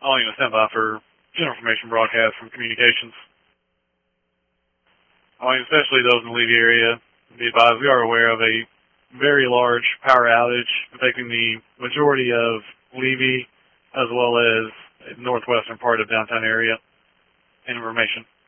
I'll stand by for general information broadcast from communications. Especially those in the Levy area, be advised we are aware of a very large power outage affecting the majority of Levy as well as the northwestern part of downtown area. Information.